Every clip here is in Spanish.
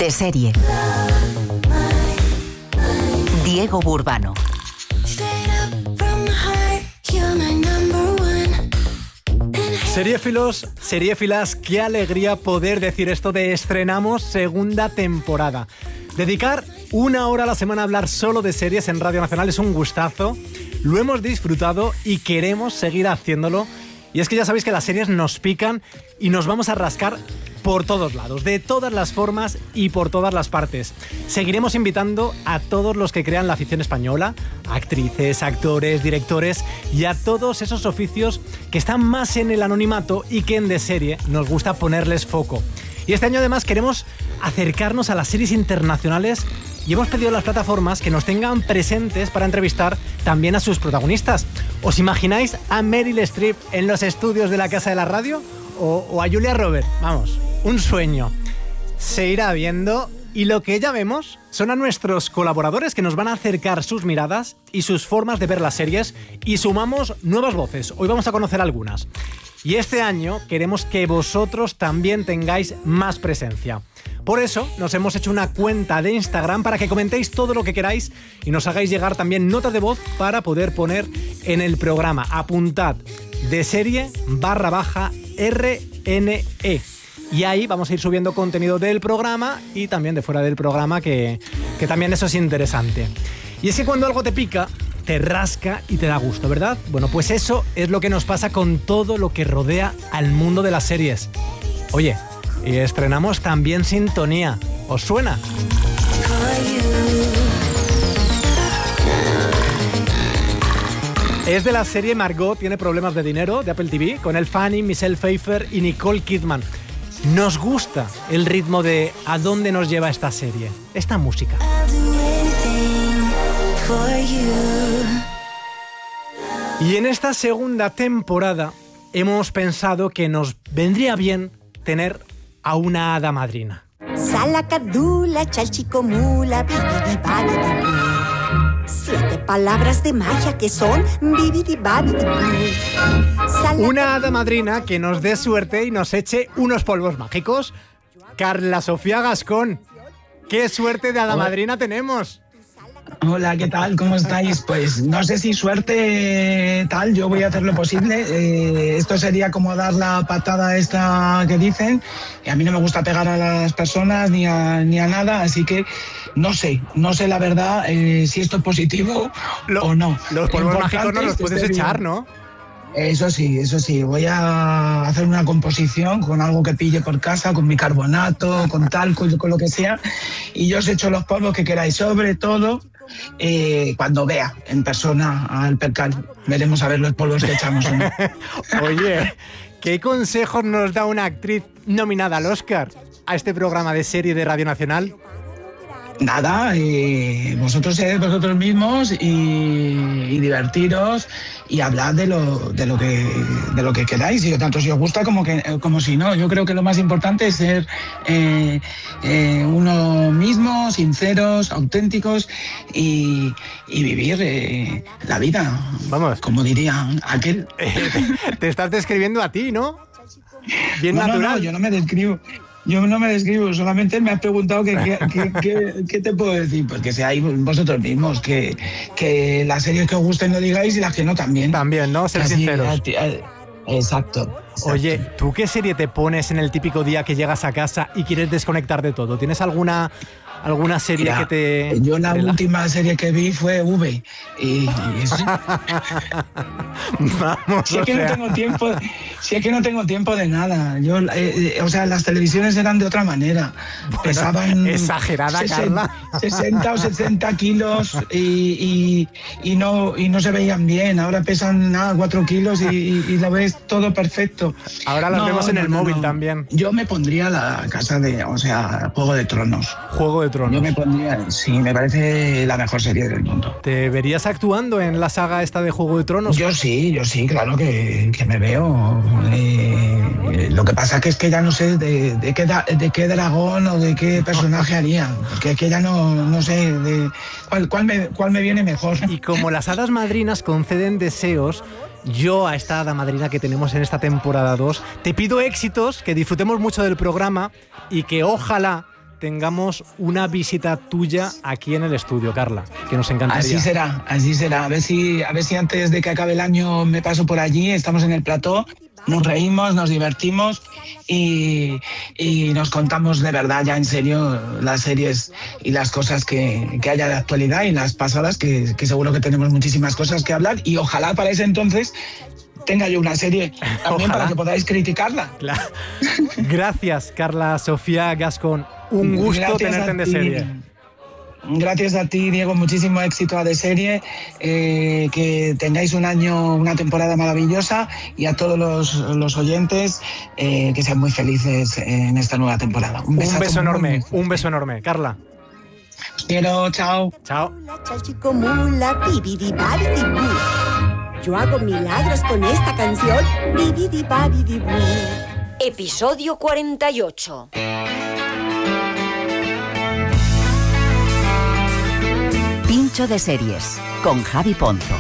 De serie. Diego Burbano. Seriéfilos, seriéfilas, qué alegría poder decir esto de estrenamos segunda temporada. Dedicar una hora a la semana a hablar solo de series en Radio Nacional es un gustazo. Lo hemos disfrutado y queremos seguir haciéndolo. Y es que ya sabéis que las series nos pican y nos vamos a rascar por todos lados, de todas las formas y por todas las partes. Seguiremos invitando a todos los que crean la afición española, actrices, actores, directores y a todos esos oficios que están más en el anonimato y que en De Serie nos gusta ponerles foco. Y este año además queremos acercarnos a las series internacionales y hemos pedido a las plataformas que nos tengan presentes para entrevistar también a sus protagonistas. ¿Os imagináis a Meryl Streep en los estudios de la Casa de la Radio? ¿O a Julia Roberts? Vamos, un sueño. Se irá viendo y lo que ya vemos son a nuestros colaboradores que nos van a acercar sus miradas y sus formas de ver las series y sumamos nuevas voces. Hoy vamos a conocer algunas. Y este año queremos que vosotros también tengáis más presencia. Por eso nos hemos hecho una cuenta de Instagram para que comentéis todo lo que queráis y nos hagáis llegar también notas de voz para poder poner en el programa. Apuntad De Serie _RNE. Y ahí vamos a ir subiendo contenido del programa y también de fuera del programa, que también eso es interesante. Y es que cuando algo te pica, te rasca y te da gusto, ¿verdad? Bueno, pues eso es lo que nos pasa con todo lo que rodea al mundo de las series. Oye, y estrenamos también Sintonía. ¿Os suena? Es de la serie Margot tiene problemas de dinero, de Apple TV, con Elle Fanning, Michelle Pfeiffer y Nicole Kidman. Nos gusta el ritmo de a dónde nos lleva esta serie, esta música. Y en esta segunda temporada hemos pensado que nos vendría bien tener a una hada madrina. Salacadula, chalchicomula, bibidibabidibú. 7 palabras de magia que son bibidibabidibú. Una hada madrina que nos dé suerte y nos eche unos polvos mágicos. Carla Sofía Gascón, ¿qué suerte de hada madrina tenemos? Hola, ¿qué tal? ¿Cómo estáis? Pues no sé si suerte tal, yo voy a hacer lo posible. Esto sería como dar la patada esta que dicen. Y a mí no me gusta pegar a las personas ni a nada, así que no sé la verdad si esto es positivo o no. Los polvos mágicos no los puedes echar, ¿no? Eso sí, voy a hacer una composición con algo que pille por casa, con bicarbonato, con talco, con lo que sea, y yo os echo los polvos que queráis, sobre todo cuando vea en persona al percal. Veremos a ver los polvos que echamos. Oye, ¿qué consejos nos da una actriz nominada al Oscar a este programa de serie de Radio Nacional? Nada, vosotros seréis vosotros mismos y divertiros y hablad de lo que queráis, y tanto si os gusta como si no. Yo creo que lo más importante es ser uno mismo, sinceros, auténticos y vivir la vida. Vamos, como diría aquel. Te estás describiendo a ti, ¿no? Bien natural. No, yo no me describo. Yo no me describo, solamente me has preguntado qué te puedo decir. Pues que seáis vosotros mismos, que las series que os gusten lo digáis y las que no también. También, ¿no? Ser sinceros. Exacto. Oye, ¿tú qué serie te pones en el típico día que llegas a casa y quieres desconectar de todo? ¿Tienes alguna serie que te... Yo la última serie que vi fue V. Y eso... Vamos, si es que no tengo tiempo de nada. Yo, las televisiones eran de otra manera. Bueno, pesaban... Exagerada, Carla. 60 o 70 kilos y no se veían bien. Ahora pesan 4 kilos y lo ves todo perfecto. Ahora las vemos en el móvil también. Yo me pondría la casa Juego de Tronos. Juego de Tronos. Yo me pondría, sí, me parece la mejor serie del mundo. ¿Te verías actuando en la saga esta de Juego de Tronos? Yo sí, claro que me veo. Lo que pasa que es que ya no sé de qué dragón o de qué personaje haría. Porque es que ya no sé de cuál me viene mejor. Y como las hadas madrinas conceden deseos, yo a esta hada madrina que tenemos en esta temporada 2, te pido éxitos, que disfrutemos mucho del programa y que ojalá tengamos una visita tuya aquí en el estudio, Carla, que nos encantaría. Así será. A ver si antes de que acabe el año me paso por allí, estamos en el plató, nos reímos, nos divertimos y nos contamos de verdad, ya en serio, las series y las cosas que haya de actualidad y las pasadas, que seguro que tenemos muchísimas cosas que hablar, y ojalá para ese entonces tenga yo una serie también para que podáis criticarla. Claro. Gracias, Carla Sofía Gascón. Un gusto tenerte en De Serie. Gracias a ti, Diego. Muchísimo éxito a De Serie. Que tengáis una temporada maravillosa, y a todos los oyentes que sean muy felices en esta nueva temporada. Un beso enorme. Un beso enorme. Carla. Os quiero. Chao. Chao. Chalchicomula, bibidi babidi boo. Yo hago milagros con esta canción. Bibidi babidi boo. Episodio 48. Pincho de Series, con Javi Ponzo.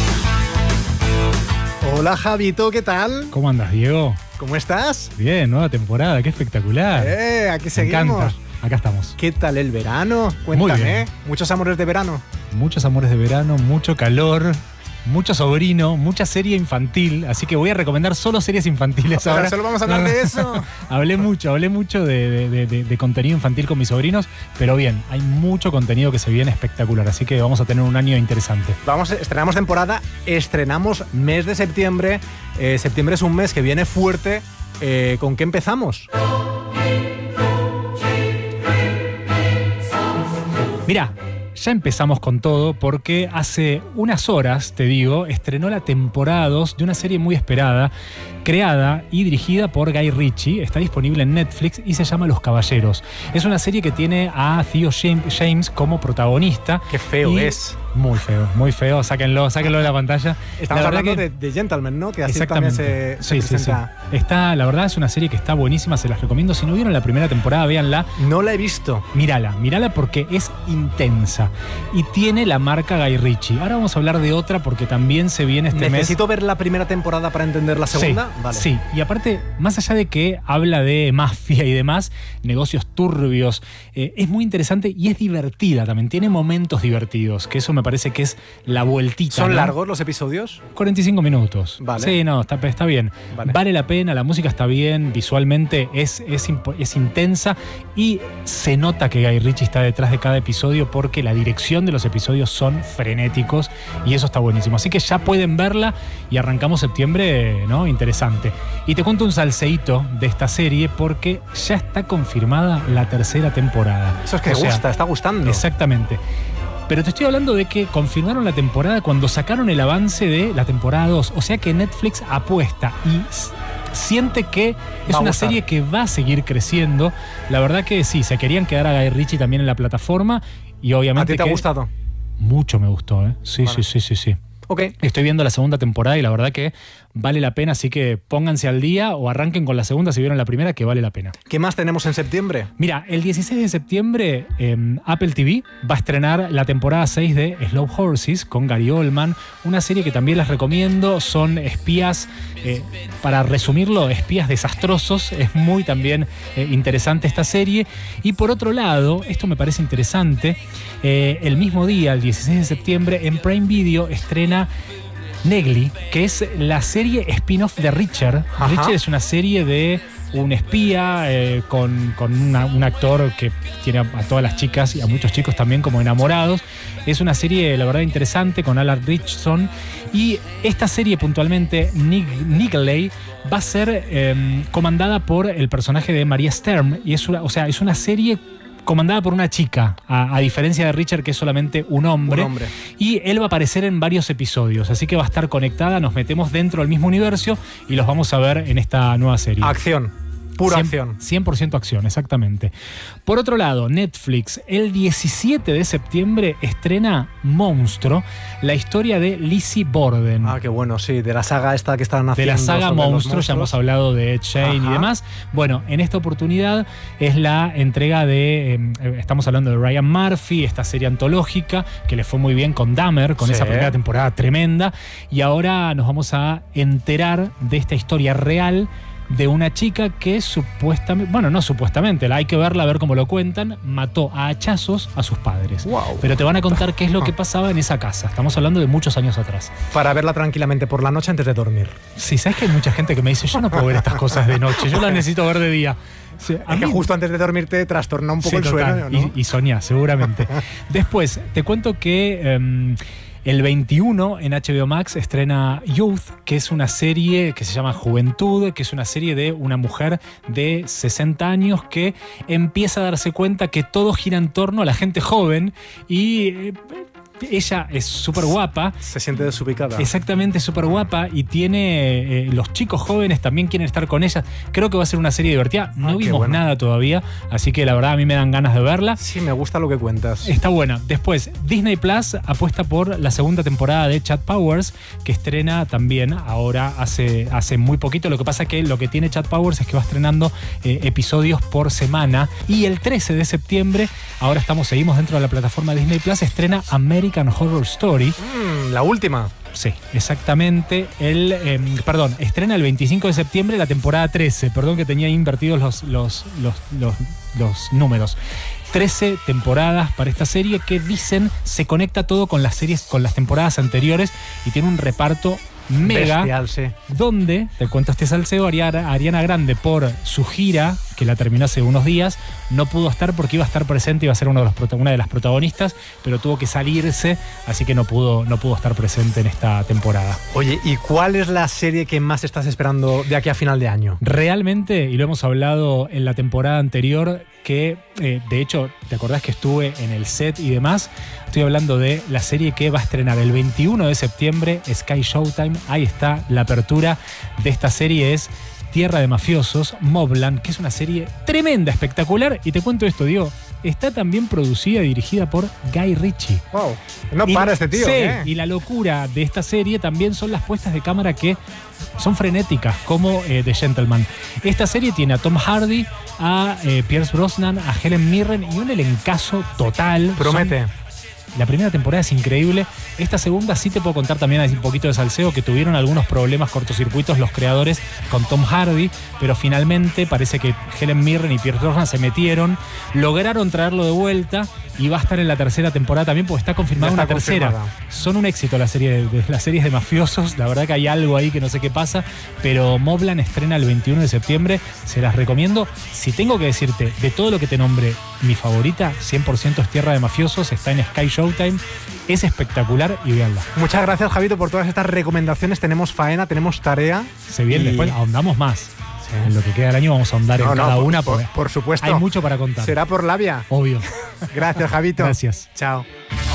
Hola, Javito, ¿qué tal? ¿Cómo andas, Diego? ¿Cómo estás? Bien, nueva temporada, qué espectacular. Aquí seguimos. Me encanta. Acá estamos. ¿Qué tal el verano? Cuéntame. Muy bien. ¿Muchos amores de verano? Muchos amores de verano, mucho calor, mucho sobrino, mucha serie infantil, así que voy a recomendar solo series infantiles ahora. Ahora solo vamos a hablar de eso. Hablé mucho de contenido infantil con mis sobrinos, pero bien, hay mucho contenido que se viene espectacular, así que vamos a tener un año interesante. Estrenamos temporada, estrenamos mes de septiembre. Septiembre es un mes que viene fuerte. ¿Con qué empezamos? Mira, ya empezamos con todo porque hace unas horas, te digo, estrenó la temporada 2 de una serie muy esperada, creada y dirigida por Guy Ritchie. Está disponible en Netflix y se llama Los Caballeros. Es una serie que tiene a Theo James como protagonista. Qué feo es. Muy feo. Sáquenlo de la pantalla. Estamos hablando de Gentleman, ¿no? Que así exactamente. También se presenta. Sí. La verdad es una serie que está buenísima, se las recomiendo. Si no vieron la primera temporada, véanla. No la he visto. Mírala porque es intensa y tiene la marca Guy Ritchie. Ahora vamos a hablar de otra porque también se viene este mes. ¿Necesito ver la primera temporada para entender la segunda? Sí, vale. Sí, y aparte, más allá de que habla de mafia y demás, negocios turbios, es muy interesante y es divertida también. Tiene momentos divertidos, que eso me parece que es la vueltita. ¿Son ¿no? largos los episodios? 45 minutos. Vale. Sí, no, está bien. Vale la pena, la música está bien, visualmente es intensa y se nota que Guy Ritchie está detrás de cada episodio porque la dirección de los episodios son frenéticos y eso está buenísimo. Así que ya pueden verla y arrancamos septiembre, ¿no? Interesante. Y te cuento un salseíto de esta serie porque ya está confirmada la tercera temporada. Eso es que está gustando. Exactamente. Pero te estoy hablando de que confirmaron la temporada cuando sacaron el avance de la temporada 2. O sea que Netflix apuesta y siente que es una serie que va a seguir creciendo. La verdad que sí, se querían quedar a Guy Ritchie también en la plataforma y obviamente... ¿A ti te ha gustado? Mucho me gustó, ¿eh? Sí, vale. Sí. Ok. Estoy viendo la segunda temporada y la verdad que vale la pena, así que pónganse al día o arranquen con la segunda si vieron la primera, que vale la pena. ¿Qué más tenemos en septiembre? Mira, el 16 de septiembre Apple TV va a estrenar la temporada 6 de Slow Horses con Gary Oldman, una serie que también les recomiendo. Son espías, para resumirlo, espías desastrosos. Es muy también interesante esta serie. Y por otro lado, esto me parece interesante, el mismo día, el 16 de septiembre, en Prime Video estrena Negli, que es la serie spin-off de Richard. Ajá. Richard es una serie de un espía con un actor que tiene a todas las chicas y a muchos chicos también como enamorados. Es una serie, la verdad, interesante con Alan Ritchson. Y esta serie puntualmente, Negli, va a ser comandada por el personaje de Maria Stern. Y es una serie comandada por una chica, a diferencia de Richard, que es solamente un hombre. Y él va a aparecer en varios episodios, así que va a estar conectada, nos metemos dentro del mismo universo y los vamos a ver en esta nueva serie. Acción. Pura acción. 100% acción, exactamente. Por otro lado, Netflix, el 17 de septiembre estrena Monstruo, la historia de Lizzie Borden. Ah, qué bueno, sí, de la saga esta que están haciendo. De la saga Monstruo, ya hemos hablado de Ed Sheeran y demás. Bueno, en esta oportunidad es la entrega de, estamos hablando de Ryan Murphy, esta serie antológica que le fue muy bien con Dahmer, con esa primera temporada tremenda. Y ahora nos vamos a enterar de esta historia real de una chica que supuestamente, bueno, no supuestamente, hay que verla, a ver cómo lo cuentan, mató a hachazos a sus padres. Wow. Pero te van a contar qué es lo que pasaba en esa casa. Estamos hablando de muchos años atrás. Para verla tranquilamente por la noche antes de dormir. Sí, sabes que hay mucha gente que me dice, yo no puedo ver estas cosas de noche, yo las necesito ver de día. Sí, es que justo antes de dormir te trastorna un poco el sueño, ¿no? Y soñás, seguramente. Después, te cuento que el 21 en HBO Max estrena Youth, que es una serie que se llama Juventud, que es una serie de una mujer de 60 años que empieza a darse cuenta que todo gira en torno a la gente joven y... ella es súper guapa. Se siente desubicada. Exactamente, súper guapa. Y tiene... los chicos jóvenes también quieren estar con ella. Creo que va a ser una serie divertida. No vimos nada todavía. Así que la verdad a mí me dan ganas de verla. Sí, me gusta lo que cuentas. Está buena. Después, Disney Plus apuesta por la segunda temporada de Chat Powers, que estrena también ahora hace muy poquito. Lo que pasa es que lo que tiene Chat Powers es que va estrenando episodios por semana. Y el 13 de septiembre, ahora seguimos dentro de la plataforma Disney Plus, estrena American Horror Story. La última. Sí, exactamente. Estrena el 25 de septiembre la temporada 13. Perdón que tenía invertidos los números. 13 temporadas para esta serie que dicen se conecta todo con las series, con las temporadas anteriores y tiene un reparto mega. Bestial, sí. Donde, te cuento este salseo, Ariana Grande por su gira, que la terminó hace unos días, no pudo estar porque iba a estar presente, iba a ser una de las protagonistas, pero tuvo que salirse, así que no pudo estar presente en esta temporada. Oye, ¿y cuál es la serie que más estás esperando de aquí a final de año? Realmente, y lo hemos hablado en la temporada anterior, que de hecho, ¿te acordás que estuve en el set y demás? Estoy hablando de la serie que va a estrenar el 21 de septiembre, Sky Showtime. Ahí está la apertura de esta serie, es Tierra de Mafiosos, Mobland, que es una serie tremenda, espectacular. Y te cuento esto, Diego, está también producida y dirigida por Guy Ritchie. Wow, no para este tío. Sí, y la locura de esta serie también son las puestas de cámara que son frenéticas, como The Gentleman. Esta serie tiene a Tom Hardy, a Pierce Brosnan, a Helen Mirren y un elencazo total. Promete. La primera temporada es increíble. Esta segunda sí te puedo contar también un poquito de salseo, que tuvieron algunos problemas, cortocircuitos los creadores con Tom Hardy, pero finalmente parece que Helen Mirren y Pierce Brosnan se metieron, lograron traerlo de vuelta y va a estar en la tercera temporada también, porque está confirmada una tercera. Son un éxito las series de mafiosos, la verdad que hay algo ahí que no sé qué pasa, pero Mobland estrena el 21 de septiembre, se las recomiendo. Si tengo que decirte, de todo lo que te nombré, mi favorita, 100% es Tierra de Mafiosos, está en Sky Showtime, es espectacular y véanla. Muchas gracias, Javito, por todas estas recomendaciones. Tenemos faena, tenemos tarea. Se viene, después ahondamos más. Sí. En lo que queda del año vamos a ahondar en cada una. Por supuesto. Hay mucho para contar. Será por labia. Obvio. Gracias, Javito. Gracias. Chao.